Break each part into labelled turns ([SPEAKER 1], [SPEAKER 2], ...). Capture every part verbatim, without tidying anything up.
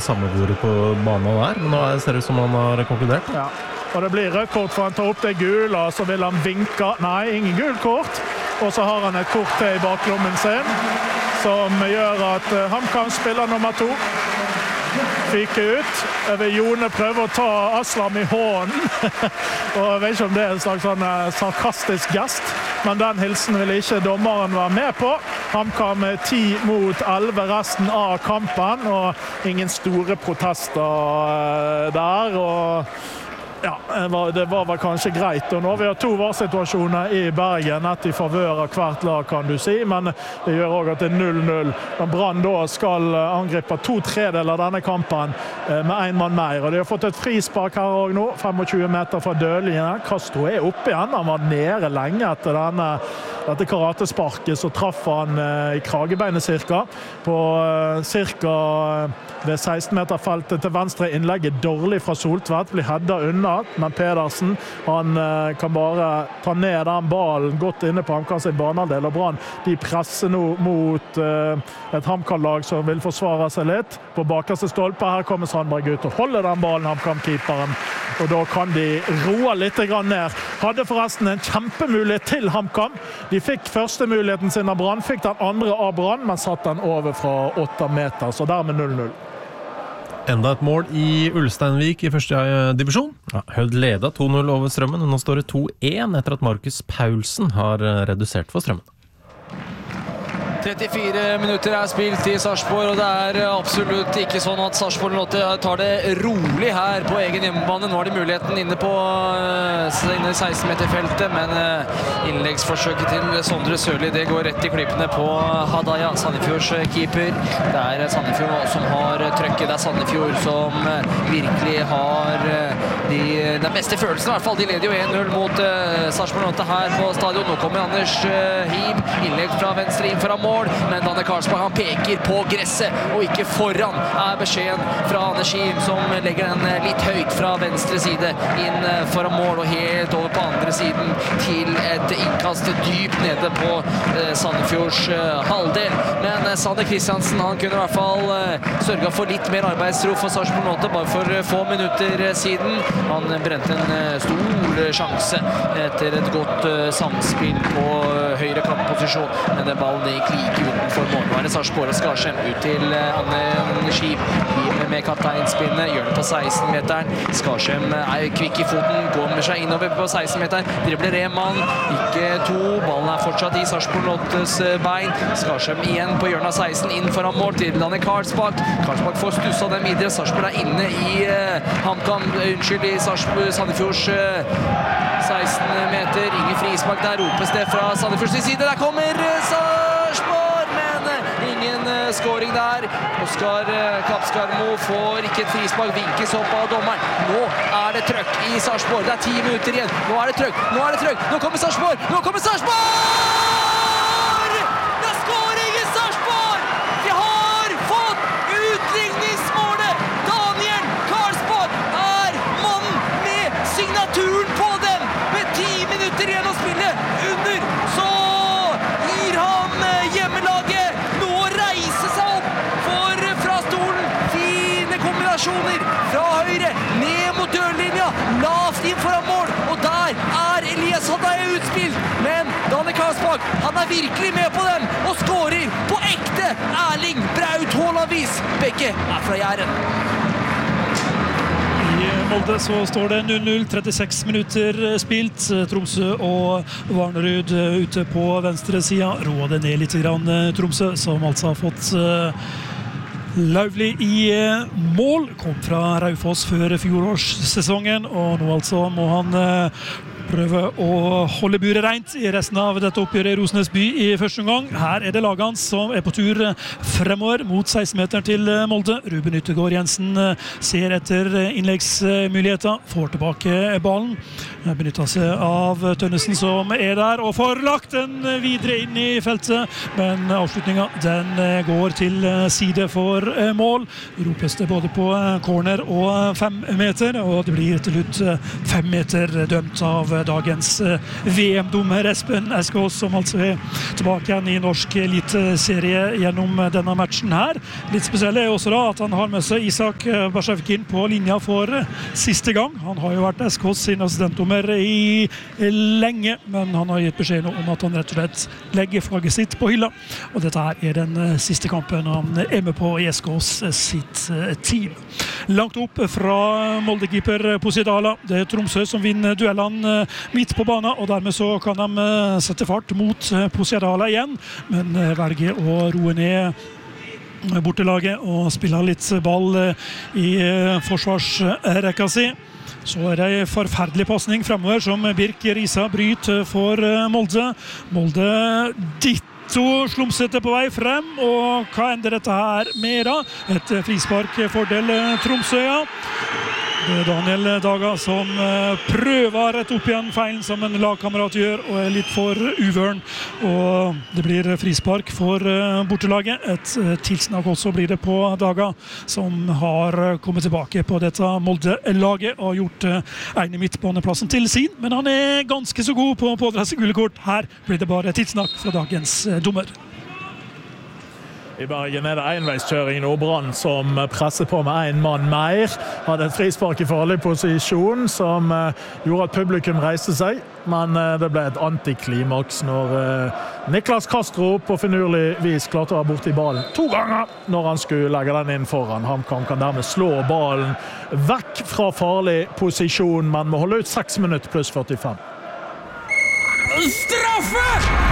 [SPEAKER 1] samme bordet på banen der, men nå ser det ut som han har konkludert.
[SPEAKER 2] Ja, og det blir rødt kort for han tar opp det gul, og så vil han vinke. Nei, ingen gul kort. Og så har han et kort til i baklommen sin, som gjør at han kan spille nummer to. Fyke ut. Jeg vil Jone prøve å ta Aslam i hånden. Og jeg vet ikke om det er en slags sånn sarkastisk gest, men den hilsen vil ikke dommeren være med på. Han kom med ti mot elleve resten av kampen, og ingen store protester der. Og ja, det var vel kanskje greit. Og nå vi har to varsituasjoner i Bergen, ett i favør av hvert lag, kan du si, men det gjør også at det er null null. Når Brann da skal angripe to tredeler av denne kampen med en mann mer, og de har fått et frispark her også nå, tjuefem meter fra dødlinjen. Castro er oppe igjen, han var nede lenge etter denne, dette karatesparket, så traff han i kragebeinet cirka, på cirka ved seksten meter feltet til venstre. Innlegget dårlig fra Soltvedt, blir heddet unna, men Pedersen, han kan bare ta ned den ballen godt inne på HamKam sin banehalvdel, og Brann, de presser nå mot et HamKam-lag som vil forsvare seg litt. På bakerste stolpe, her kommer Sandberg ut og holder den ballen, HamKam-keeperen, og da kan de roe litt grann ned. Hadde forresten en kjempemulighet til HamKam. De fikk første muligheten sin av Brann, fikk den andre av Brann, men satt den over fra åtte meter, så dermed null null.
[SPEAKER 1] Enda et mål i Ulsteinvik i første divisjon. Ja, Hødd ledet to null over Strømmen, og nå står det to én etter at Markus Paulsen har redusert for Strømmen.
[SPEAKER 3] trettifire minutter er spilt i Sarpsborg, og det er absolutt ikke sånn at Sarpsborg tar det rolig her på egen hjemmebane. Nå har de muligheten inne på inne seksten meter-feltet, men innleggsforsøket til Sondre Sørli, det går rett i klippene på Hadaya, Sandefjords keeper. Det er Sandefjord som har trøkket, det er Sandefjord som virkelig har de, den beste følelsen i hvert fall. De leder jo én null mot Sarpsborg her på stadion. Nå kommer Anders Him, innlegg fra venstre inn foran mål. Men Danne Karlsberg, han peker på gresset og ikke foran, er beskjeden fra Anders Him, som legger den litt høyt fra venstre side inn foran mål og helt over på andre siden til et innkast dypt nede på Sandefjords halvdel. Men Sander Kristiansen, han kunne i hvert fall sørget for litt mer arbeidstro for Sarpsborg Nåte bare for få minutter siden. Han brente en stor sjanse etter et godt samspill på høyre kantposisjon, men den ballen gikk like utenfor målvare. Sarpsborg og Skarsheim ut til Anne Skip med kapteinspinnet, gjør det på seksten meteren. Skarsheim er kvikk i foten, går med seg innover på seksten meteren, dribler en mann, ikke to, ballen er fortsatt i Sarpsborg Nåtes bein. Skarsheim igjen på hjørnet av seksten, inn foran mål til Danne Karlsbakk. Karlsbakk får stussa den videre, Sarpsborg er inne i uh, HamKam, unnskyld, i Sarpsborg, Sandefjords uh, seksten meter, ingen frispark der, ropes det fra Sandefjords side, der kommer uh, Sarpsborg, men uh, ingen uh, scoring der. Oskar uh, Kapskarmo får ikke et frispark, vinkes opp av dommeren. Nå er det trøkk i Sarpsborg, det er ti minutter igjen, nå er det trøkk, nå er det trøkk, nå kommer Sarpsborg, nå kommer Sarpsborg! Det er scoring i Sarpsborg! Vi har fått utligningsmålet! Daniel Karlsbakk er mannen med signaturen på den, med ti minutter igjen å spille under, så gir han hjemmelaget nå å reise seg opp for fra stolen, fine kombinasjoner fra høyre, ned mot dørlinja, lavt inn foran mål, og der er Elias Hadaya utspilt, men Danne Karlsbakk, han er virkelig med på den, og skårer på ekte Erling Braut Haaland-vis. Begge er fra Jæren.
[SPEAKER 4] I Molde så står det null null, trettiseks minutter spilt. Tromsø og Varnerud ute på venstre siden. Roer det ned litt grann, Tromsø, som altså har fått Lauvli i mål. Kom fra Raufoss før fjorårssesongen, og nå altså må han prøve å holde buret rent i resten av dette oppgjøret i Rosenes by i første omgang. Her er det laget hans som er på tur fremover mot seksten meter til Molde. Ruben Yttergård Jensen ser etter innleggsmuligheter, får tilbake ballen, benytter seg av Tønnesen som er der og får lagt den videre inn i feltet, men avslutningen den går til side for mål. Ropes det både på corner og fem meter, og det blir til slutt fem meter dømt av dagens V M-dommer Espen Eskås, som altså er tilbake igjen i norsk eliteserie gjennom denne matchen her. Litt spesielt er også da at han har med seg Isak Barshavkin på linja for siste gang. Han har jo vært Eskås sin assistentdommer i lenge, men han har gitt beskjed nå om at han rett og slett legger flagget sitt på hylla. Og dette her er den siste kampen han er med på i Eskås sitt team. Langt opp fra Molde-keeper Posidala. Det er Tromsø som vinner duellene midt på banen, og dermed så kan de sette fart mot Posidala igjen, men velger å roe ned bortelaget og spille litt ball i forsvarsrekka si. Så er det en forferdelig passning fremover som Birk Risa bryter for Molde. Molde ditt Så slumsete på vei frem, og hva ender dette her med da? Et frispark fordel Tromsø, ja. Det er Daniel Daga som prøver å rette opp igjen feilen som en lagkamerat gjør, og er litt for uvøren. Og det blir frispark for bortelaget. Et tilsnakk også blir det på Daga, som har kommet tilbake på dette Molde-laget og gjort egen midtbaneplassen til sin. Men han er ganske så god på å pådra seg gule kort. Her blir det bare tilsnakk fra dagens dommer.
[SPEAKER 2] I Bergen er det enveiskjøring nå, Brann som presser på med en mann mer. Hadde et frispark i farlig posisjon som gjorde at publikum reiste seg, men det ble et antiklimaks når Niklas Castro på finurlig vis klarte å være borte i ballen to ganger når han skulle legge den inn foran. HamKam kan dermed slå ballen vekk fra farlig posisjon, men må holde ut seks minutter pluss førtifem.
[SPEAKER 3] Straffe!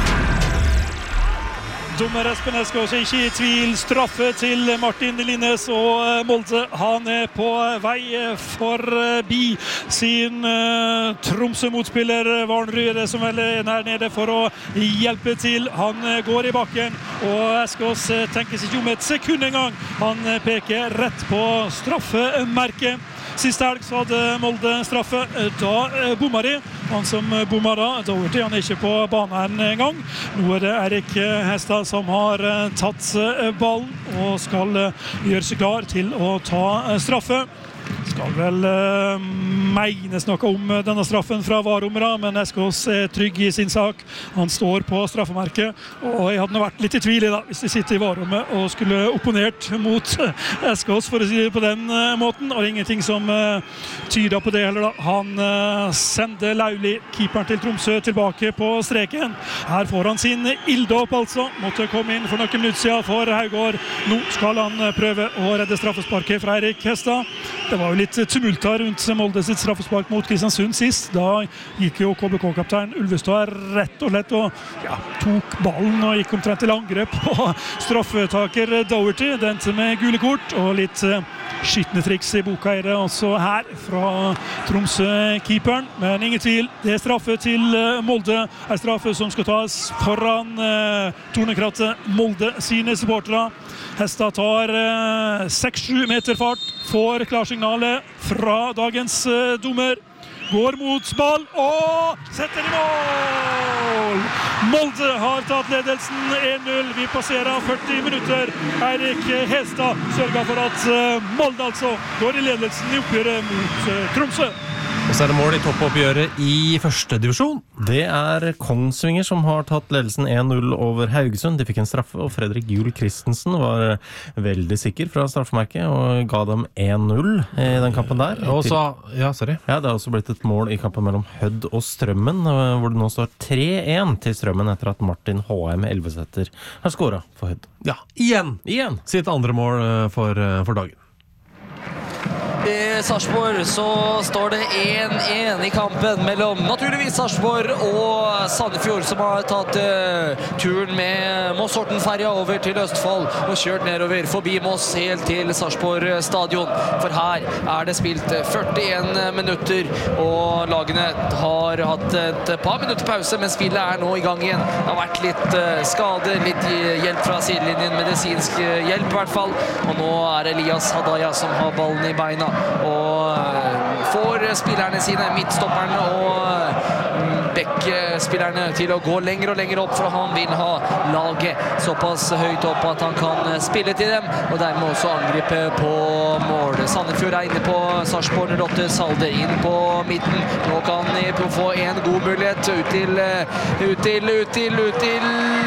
[SPEAKER 4] Dommer Espen Eskås er ikke i tvil. Straffe til Martin Linnes, og Molde han er på vei forbi sin uh, Tromsø-motspiller Varnerud, som vel er nær nede for å hjelpe til. Han går i bakken, og Eskås tenker seg ikke om et sekund en gang. Han peker rett på straffemerket. Siste helg så hadde Molde straffe, da bomma de. Han som bomma da, da var han ikke på banen en gang. Nå er det Erik Hestad som har tatt ballen og skal gjøre seg klar til å ta straffe. Skal vel uh, menes noe om denne straffen fra varomra, men Eskås er trygg i sin sak. Han står på straffemerket, og jeg hadde vært litt i tvil i da, hvis de sitter i varommet og skulle opponert mot Eskås, for å si det på den uh, måten. Og det er ingenting som uh, tyder på det heller da. Han uh, sender Lauli, keeperen til Tromsø, tilbake på streken. Her får han sin ilddåp altså. Måtte komme inn for noen minutter siden for Haugård. Nå skal han uh, prøve å redde straffesparket fra Erik Hestad. Det var jo litt tumult her rundt Molde sitt straffespark mot Kristiansund sist. Da gikk jo K B K-kaptein Ulvestad rett og slett og ja, tok ballen og gikk omtrent til angrep på straffetaker Doherty. Det endte med gule kort og litt uh, skyttende triks i boka er det også her fra Tromsø-keeperen. Men ingen tvil, det er straffe til uh, Molde. En straffe som skal tas foran uh, Tornekrattet Molde sine supportere. Hestad tar seks sju uh, meter fart, får klarsignalet fra dagens uh, dommer. Går mot ball og setter i mål! Molde har tatt ledelsen en null. Vi passerer førti minutter. Erik Hestad sørger for at uh, Molde altså går i ledelsen i oppgjøret mot uh, Tromsø.
[SPEAKER 1] Og så er det mål i toppoppgjøret i første divisjon. Det er Kongsvinger som har tatt ledelsen en null over Haugesund. De fikk en straffe, og Fredrik Juel Christensen var veldig sikker fra straffemerket og ga dem en null i den kampen der.
[SPEAKER 5] Og så, ja, sorry.
[SPEAKER 1] Ja, det har også blitt et mål i kampen mellom Hødd og Strømmen, hvor det nå står tre en til Strømmen etter at Martin H M Elvesetter har skåret for Hødd.
[SPEAKER 5] Ja, igjen, igjen sitt andre mål for, for dagen.
[SPEAKER 3] I Sarpsborg så står det en en i kampen mellom naturligvis Sarpsborg og Sandefjord, som har tatt uh, turen med Moss-Horten-ferja over til Østfold og kjørt nedover forbi Moss helt til Sarpsborg stadion. For her er det spilt førtien minutter, og lagene har hatt et par minutter pause, men spillet er nå i gang igjen. Det har vært litt uh, skade, litt hjelp fra sidelinjen, medisinsk hjelp i hvert fall, og nå er Elias Hadaya som har ballen i beina og får spillerne sine, midtstopperen og Beck-spillerne til å gå lenger og lenger opp, for han vil ha laget såpass høyt opp at han kan spille til dem, og dermed også angripe på mål. Sandefjord er inne på Sarpsborg null åtte, Salde inn på midten. Nå kan de få en god mulighet ut til, ut til, ut til, ut til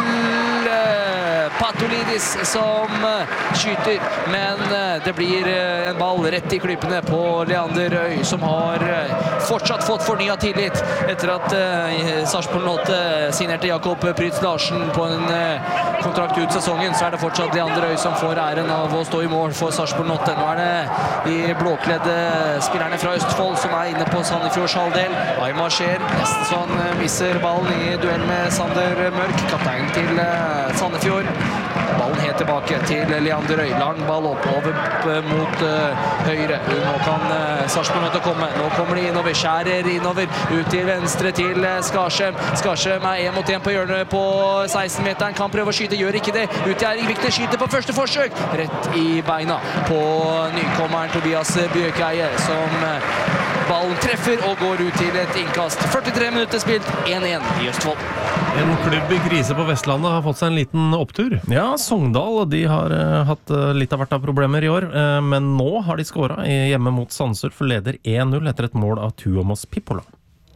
[SPEAKER 3] Patolidis som skyter, men det blir en ball rett i klypene på Leander Øy, som har fortsatt fått fornyet tillit etter at Sarpsborg null åtte signerte Jakob Prytz Larsen på en kontrakt ut sesongen. Så er det fortsatt Leander Øy som får æren av å stå i mål for Sarpsborg null åtte. Nå er det de blåkledde spillerne fra Østfold som er inne på Sandefjords halvdel. Aymar Skjer, nesten så han misser ballen i duell med Sander Mørk, kaptein til Sandefjord. Ballen helt tilbake til Leander Øy. Lang ball opp over mot uh, høyre. Nå kan uh, Sarpsborg null åtte komme. Nå kommer de innover. Skjærer innover. Ut til venstre til uh, Skarsheim. Skarsheim er en mot en på hjørnet på seksten-meteren. Kan prøve å skyte. Gjør ikke det. Ut til Eirik Viktor. Skyter på første forsøk. Rett i beina på nykommeren Tobias Bjøkeie, som uh, ballen treffer og går ut til et innkast. førtitre minutter spilt. én én i Østfold.
[SPEAKER 1] En klubb i krise på Vestlandet har fått seg en liten opptur. Ja, Sogndal, de har uh, hatt uh, litt av hvert av problemer i år, uh, men nå har de skåret hjemme mot Sandsør for leder én null etter et mål av Tuomas Pippola.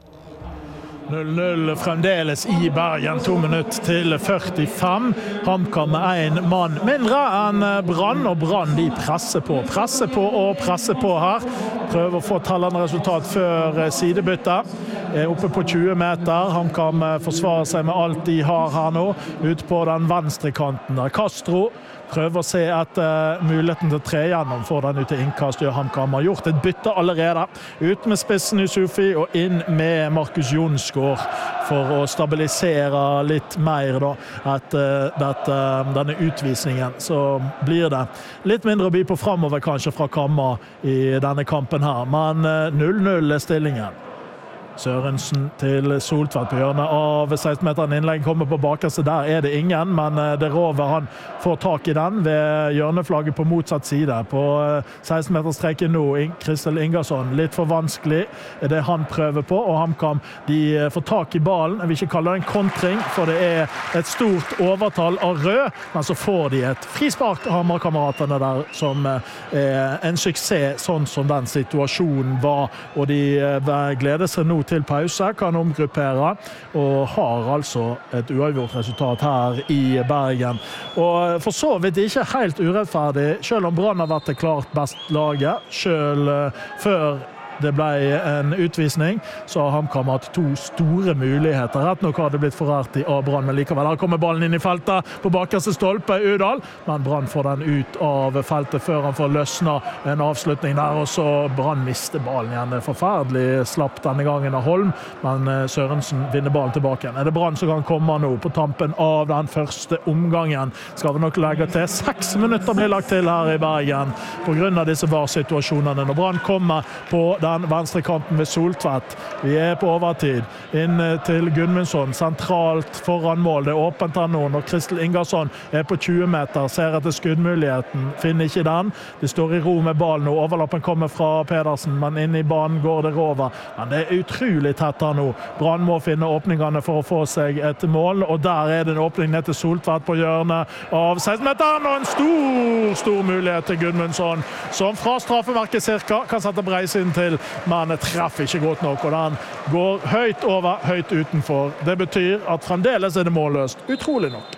[SPEAKER 2] null null fremdeles i Bergen, to minutter til førtifem. HamKam med en mann mindre enn Brann, og Brann de presser på. Presser på og presser på her. Prøver å få tellende resultat før sidebytte. Er oppe på tjue meter. HamKam forsvarer seg med alt de har her nå. Ut på den venstre kanten der. Castro prøver å se etter muligheten til å tre gjennom for den ut til innkast. HamKam har gjort et bytte allerede. Ut med spissen Yusufi og inn med Markus Jonsgaard for å stabilisere litt mer da, etter dette, denne utvisningen. Så blir det litt mindre å by på fremover kanskje fra Kamma i denne kampen her. Men null null er stillingen. Sørensen til Soltvedt på hjørnet av seksten-meteren. Innlegg kommer på bakerste, der er det ingen, men det Rover han får tak i den ved hjørneflagget på motsatt side. På seksten-meterstreken nå, Kristel Ingersson, litt for vanskelig er det han prøver på, og HamKam de får tak i ballen. Jeg vil ikke kalle det en kontring, for det er et stort overtall av rød, men så får de et frispark av Hamar-kameratene der, som er en suksess, sånn som den situasjonen var, og de gleder seg nå til pause, kan omgruppere, og har altså et uavgjort resultat her i Bergen. Og for så vidt ikke helt urettferdig, selv om Brann har vært det klart best laget, selv før det ble en utvisning, så har HamKam hatt to store muligheter. Rett nok har det blitt forrært i av Brann, men likevel her kommer ballen inn i feltet på bakerste stolpe, Udal, men Brann får den ut av feltet før han får løsna en avslutning der, og så Brann mister ballen igjen. Det er forferdelig slapp denne gangen av Holm, men Sørensen vinner ballen tilbake. Er det Brann som kan komme nå på tampen av den første omgangen? Skal vi nok legge til. Seks minutter blir lagt til her i Bergen på grunn av disse varsituasjonene. Når Brann kommer på den den venstre kanten ved Soltvedt. Vi er på overtid. Inn til Gudmundsson, sentralt foran mål. Det er åpent her nå. Når Kristel Ingersson er på tjue meter, ser etter skuddmuligheten. Finner ikke den. De står i ro med ballen nå. Overlappen kommer fra Pedersen, men inn i banen går det Rover. Men det er utrolig tett her nå. Brann må finne åpningene for å få seg et mål, og der er det en åpning ned til Soltvedt på hjørnet av seksten-meteren, og en stor, stor mulighet til Gudmundsson, som fra straffemerket cirka kan sette breisiden til, men treffer ikke godt nok, og den går høyt over, høyt utenfor. Det betyr at fremdeles er det målløst. Utrolig nok.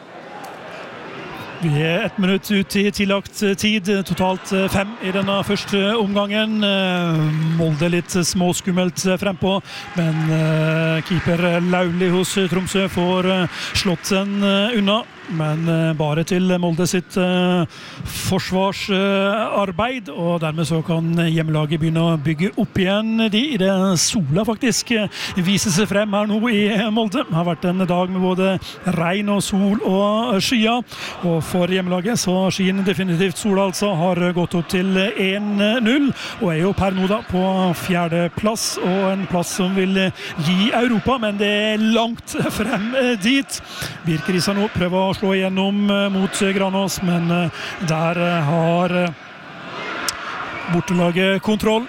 [SPEAKER 4] Vi er ett minutt ut i tillagt tid, totalt fem i denne første omgangen. Molde litt småskummelt frempå, men keeper Lauli hos Tromsø får slått den unna. Men bare til Molde sitt uh, forsvarsarbeid, uh, og dermed så kan hjemmelaget begynne å bygge opp igjen de i det sola faktisk uh, viser seg frem her nå i Molde. Det har vært en dag med både regn og sol og skya, og for hjemmelaget så skien definitivt sola altså har gått opp til én null, og er jo per nå da på fjerde plass, og en plass som vil gi Europa, men det er langt frem dit. Birkerisa nå prøver å slå igjennom mot Granås, men der har bortelaget kontroll.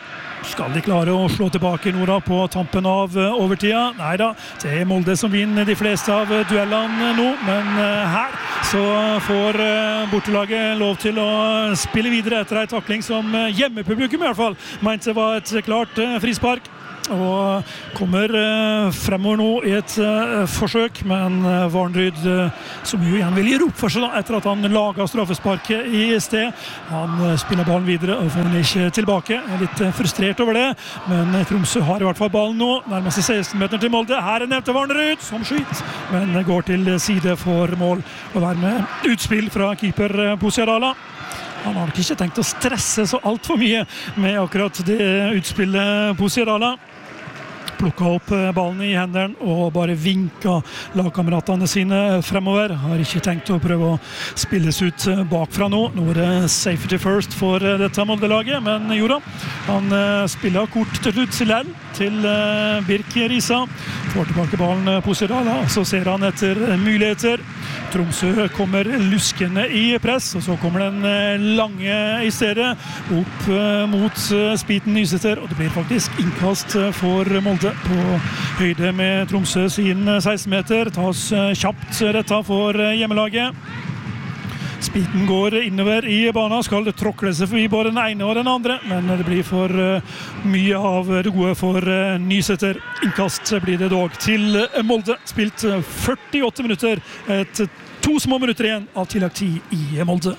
[SPEAKER 4] Skal de klare å slå tilbake Nora på tampen av overtida? Neida, det er Molde som vinner de fleste av duellene nå, men her så får bortelaget lov til å spille videre etter en takling som hjemmepublikum i hvert fall mente var et klart frispark. Og kommer eh, fremover nå i et eh, forsøk, men eh, Varneryd eh, som jo igjen vil gi opp for seg da, etter at han laget straffesparket i sted. Han eh, spiller ballen videre og får den ikke tilbake. Jeg er litt eh, frustrert over det, men eh, Tromsø har i hvert fall ballen nå. Nærmest seksten meter til Molde. Her er nevnte Varneryd som skyt, men eh, går til side for mål og være med utspill fra keeper eh, Posiadala. Han har nok ikke tenkt å stresse så alt for mye med akkurat det utspillet Posiadala. Plukket opp ballen i hendene og bare vinket lagkameratene sine fremover. Har ikke tenkt å prøve å spilles ut bakfra nå. Nå er det safety first for dette Molde-laget, men Jora, han spiller kort til slutt til til Birk Risa. Får tilbake ballen på Sydala, så ser han etter muligheter. Tromsø kommer luskende i press, og så kommer den lange i stedet opp mot Spiten Nyseter, og det blir faktisk innkast for Molde på høyde med Tromsø sin seksten meter. Tas kjapt dette for hjemmelaget. Spiten går innover i banen, skal tråkle seg forbi både den ene og den andre, men det blir for mye av det gode for Nyseter. Innkast blir det dog til Molde. Spilt førtiåtte minutter, et to små minutter igjen av tillagt tid i Molde.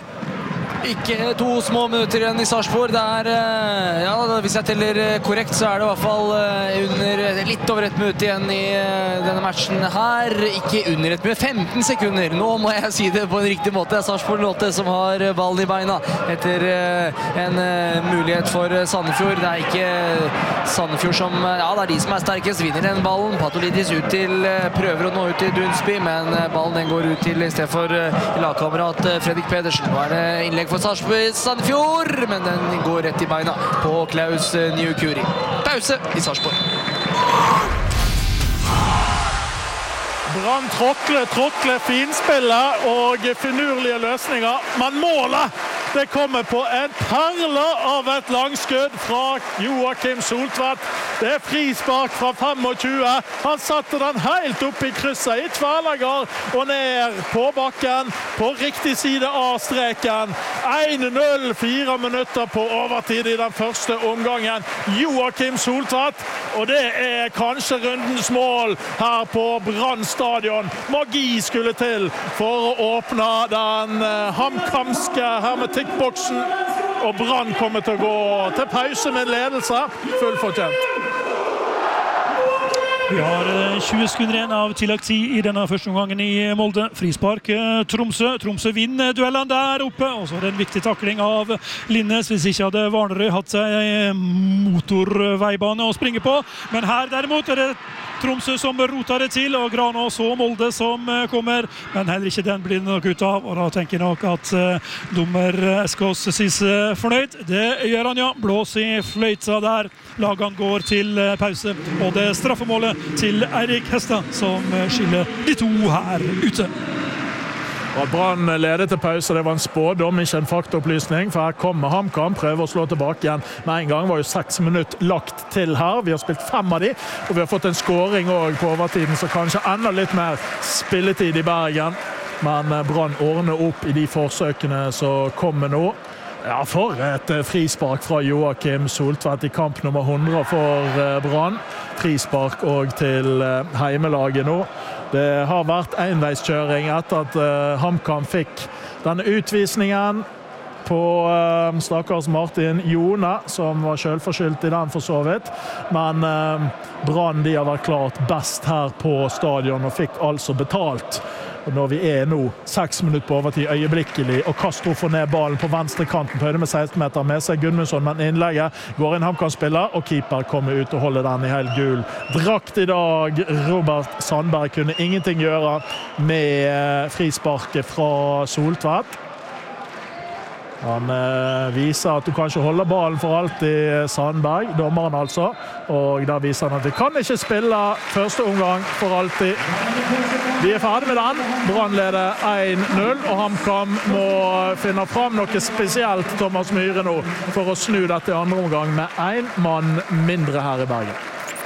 [SPEAKER 3] Ikke to små minutter igjen i Sarpsborg. Det er, ja, hvis jeg teller korrekt, så er det i hvert fall under litt over et minutt igjen i denne matchen her. Ikke under et minutt, femten sekunder. Nå må jeg si det på en riktig måte. Det er Sarpsborg Lotte som har ballen i beina etter en mulighet for Sandefjord. Det er ikke Sandefjord som, ja, det er de som er sterkest, vinner den ballen. Patolidis ut til, prøver å nå ut til Dunsby, men ballen den går ut til i stedet for lagkamerat Fredrik Pedersen. Nå er det innlegg for Sarpsborg Sandefjord, men den går rett i beina på Klaus Nyukuri. Pause i Sarpsborg.
[SPEAKER 2] Brann tråkle, tråkle, finspiller og finurlige løsninger, men målet det kommer på en perle av et langskudd fra Joakim Soltvedt. Det er frispark fra tjuefem. Han satte den helt opp i krysset i tverrlegger og ned på bakken på riktig side av streken. én null, fire minutter på overtid i den første omgangen. Joakim Soltvedt, og det er kanskje rundens mål her på Brann stadion. Magi skulle til for å åpne den hamkamske hermetikkboksen, og Brann kommer til å gå til pause med ledelse, fullt fortjent.
[SPEAKER 4] Vi har tjue sekunder igjen av tillagt tid i denne første omgangen i Molde. Frispark Tromsø. Tromsø vinner duellene der oppe, og så er det en viktig takling av Linnes, hvis ikke hadde Varnerød hatt en motorveibane å springe på. Men her derimot er det Tromsø som roter det til, og Granås og Molde som kommer, men heller ikke den blir nok ut av, og da tenker jeg nok at uh, dommer Eskås sies uh, fornøyd. Det gjør han, ja. Blås i fløyta der. Lagene går til uh, pause, og det er straffemålet til Eirik Hestad som uh, skiller de to her ute.
[SPEAKER 2] Og at Brann ledet til pause, det var en spådom, ikke en faktaopplysning, for her kommer HamKam, prøver å slå tilbake igjen. Med en gang var jo seks minutter lagt til her. Vi har spilt fem av de, og vi har fått en scoring også på overtiden, så kanskje enda litt mer spilletid i Bergen. Men Brann ordner opp i de forsøkene som kommer nå. Ja, for et frispark fra Joakim Soltvedt i kamp nummer hundre for Brann. Frispark og til heimelaget nå. Det har vært enveiskjøring etter at uh, HamKam fikk denne utvisningen på uh, stakkars Martin Jone, som var selvforskyldt i den for så vidt. Men uh, Brann, de har vært klart best her på stadion og fikk altså betalt. Og når vi er nå seks minutter på overtid øyeblikkelig, og Castro får ned ballen på venstre kanten på høyde med seksten meter med seg Gudmundsson, men innlegget går inn HamKam-spiller, og keeper kommer ut og holder den i helt gul drakt i dag. Robert Sandberg kunne ingenting gjøre med frisparket fra Soltvedt. Han eh, viser at du kan ikke holde ballen for alltid, Sandberg, dommeren altså. Og der viser han at vi kan ikke spille første omgang for alltid. Vi er ferdig med den. Brann leder en null, og HamKam må finne fram noe spesielt, Thomas Myhre nå, for å snu dette i andre omgang med en mann mindre her i Bergen.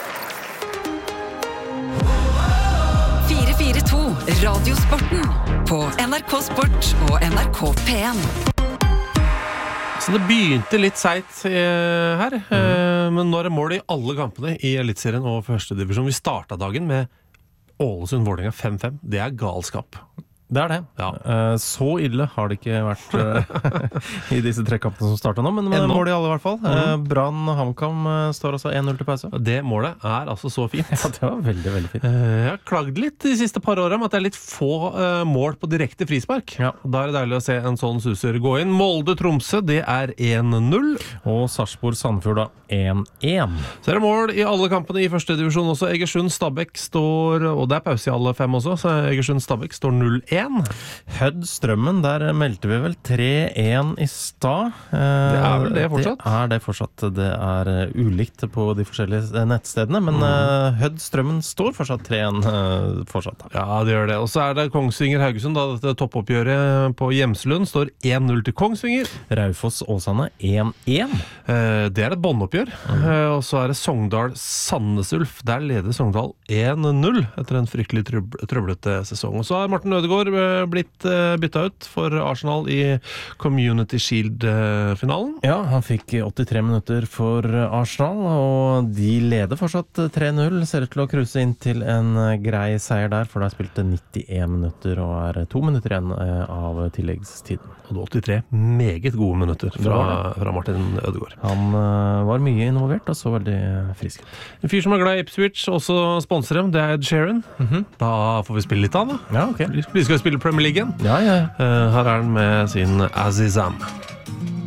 [SPEAKER 6] fire fire to Radiosporten på N R K Sport og N R K P en.
[SPEAKER 1] Så det begynte litt seit eh, her, eh, men nå er det mål i alle kampene i Elitserien og første divisjon. Vi startet dagen med Ålesund-Vålerenga fem fem. Det er galskap. Det er det. Ja. Uh, så ille har det ikke vært uh, i disse tre kampene som startet nå, men det mål i alle i hvert fall. Uh, Brann HamKam uh, står også en null til pause. Det målet er altså så fint. Ja, det var veldig, veldig fint. Uh, jeg har klagd litt de siste par årene om at det er litt få uh, mål på direkte frispark. Ja. Da er det deilig å se en sånn suser gå inn. Molde-Tromsø, det er en null. Og Sarpsborg-Sandefjord da, en en. Så er det mål i alle kampene i første divisjon også. Egersund-Stabæk står, og det er pause i alle fem også, så Egersund-Stabæk står null en. Hødd-Strømmen, der meldte vi vel tre en i stad. Det er vel det fortsatt? Det er det fortsatt. Det er ulikt på de forskjellige nettstedene, men mm. Hødd-Strømmen står fortsatt tre en fortsatt. Ja, det gjør det. Og så er det Kongsvinger-Haugesund, da dette toppoppgjøret på Hjemslund står en null til Kongsvinger. Raufoss-Åsane en en. Det er et båndoppgjør. Mm. Og så er det Sogndal-Sandnes-Ulf. Der leder Sogndal en null etter en fryktelig trøb- trøblete sesong. Og så er Martin Ødegaard blitt bytta ut for Arsenal i Community Shield-finalen. Ja, han fikk åttitre minutter for Arsenal, og de leder fortsatt tre null. Ser ut til å kruse inn til en grei seier der, for de har spilt nittien minutter og er to minutter igjen av tilleggstiden. Og åttitre meget gode minutter fra, fra Martin Ødegaard. Han uh, var mye involvert og så veldig frisk. En fyr som er glad i Ipswich, også sponser dem, det er Ed Sheeran. Mm-hmm. Da får vi spille litt av da. Ja, ok. Vi skal spille Premier League igjen. Ja, ja. Uh, her er han med sin Azizam.